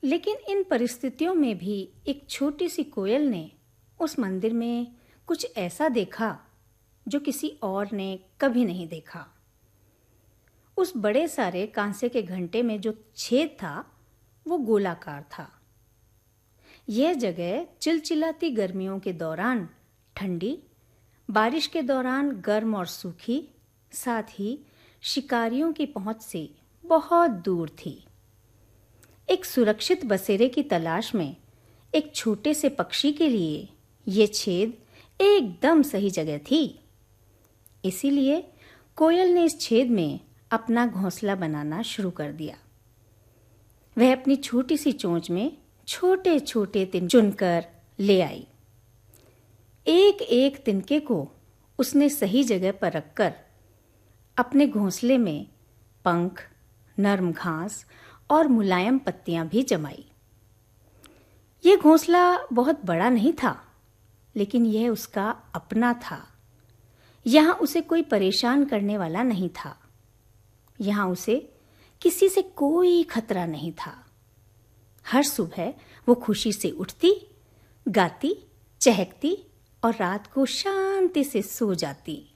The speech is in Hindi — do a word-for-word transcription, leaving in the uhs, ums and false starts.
लेकिन इन परिस्थितियों में भी एक छोटी सी कोयल ने उस मंदिर में कुछ ऐसा देखा जो किसी और ने कभी नहीं देखा। उस बड़े सारे कांसे के घंटे में जो छेद था वो गोलाकार था। यह जगह चिलचिलाती गर्मियों के दौरान ठंडी, बारिश के दौरान गर्म और सूखी, साथ ही शिकारियों की पहुंच से बहुत दूर थी। एक सुरक्षित बसेरे की तलाश में एक छोटे से पक्षी के लिए ये छेद एकदम सही जगह थी। इसीलिए कोयल ने इस छेद में अपना घोंसला बनाना शुरू कर दिया। वह अपनी छोटी सी चोंच में छोटे छोटे तिनके चुनकर ले आई। एक एक तिनके को उसने सही जगह पर रखकर अपने घोंसले में पंख, नरम घास और मुलायम पत्तियां भी जमाई। यह घोंसला बहुत बड़ा नहीं था, लेकिन यह उसका अपना था। यहां उसे कोई परेशान करने वाला नहीं था। यहां उसे किसी से कोई खतरा नहीं था। हर सुबह वो खुशी से उठती, गाती, चहकती और रात को शांति से सो जाती।